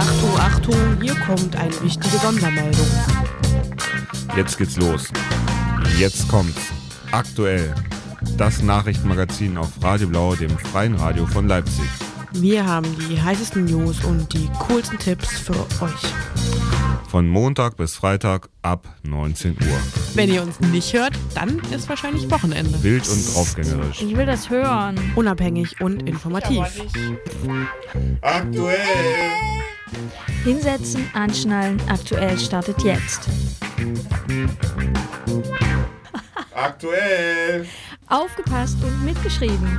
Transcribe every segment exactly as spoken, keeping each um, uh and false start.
Achtung, Achtung, hier kommt eine wichtige Sondermeldung. Jetzt geht's los. Jetzt kommt's. Aktuell. Das Nachrichtenmagazin auf Radio Blau, dem freien Radio von Leipzig. Wir haben die heißesten News und die coolsten Tipps für euch. Von Montag bis Freitag ab neunzehn Uhr. Wenn ihr uns nicht hört, dann ist wahrscheinlich Wochenende. Wild und draufgängerisch. Ich will das hören. Unabhängig und informativ. Aktuell. Hinsetzen, anschnallen, aktuell startet jetzt. Aktuell. Aufgepasst und mitgeschrieben.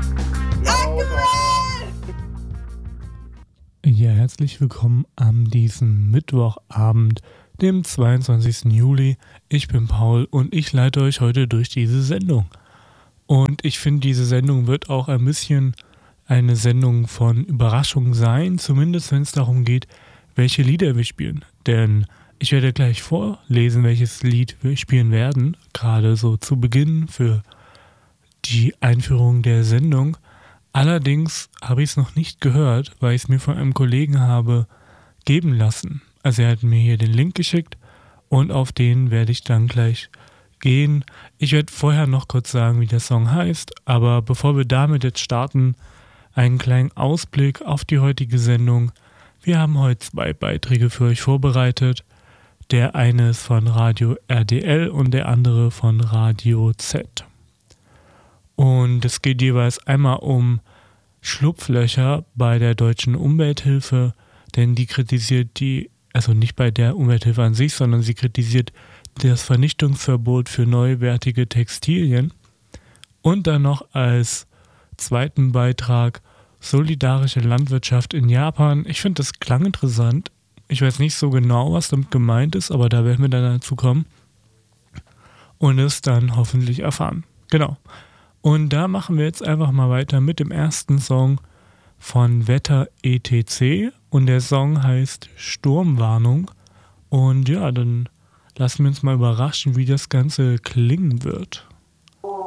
Ja, herzlich willkommen an diesem Mittwochabend, dem zweiundzwanzigsten Juli. Ich bin Paul und ich leite euch heute durch diese Sendung. Und ich finde, diese Sendung wird auch ein bisschen eine Sendung von Überraschung sein, zumindest wenn es darum geht, welche Lieder wir spielen. Denn ich werde gleich vorlesen, welches Lied wir spielen werden, gerade so zu Beginn für die Einführung der Sendung. Allerdings habe ich es noch nicht gehört, weil ich es mir von einem Kollegen habe geben lassen. Also er hat mir hier den Link geschickt und auf den werde ich dann gleich gehen. Ich werde vorher noch kurz sagen, wie der Song heißt, aber bevor wir damit jetzt starten, einen kleinen Ausblick auf die heutige Sendung. Wir haben heute zwei Beiträge für euch vorbereitet. Der eine ist von Radio R D L und der andere von Radio Z. Und es geht jeweils einmal um Schlupflöcher bei der Deutschen Umwelthilfe, denn die kritisiert die, also nicht bei der Umwelthilfe an sich, sondern sie kritisiert das Vernichtungsverbot für neuwertige Textilien. Und dann noch als zweiten Beitrag solidarische Landwirtschaft in Japan. Ich finde, das klang interessant. Ich weiß nicht so genau, was damit gemeint ist, aber da werden wir dann dazu kommen und es dann hoffentlich erfahren. Genau. Und da machen wir jetzt einfach mal weiter mit dem ersten Song von Wetter et cetera. Und der Song heißt Sturmwarnung. Und ja, dann lassen wir uns mal überraschen, wie das Ganze klingen wird.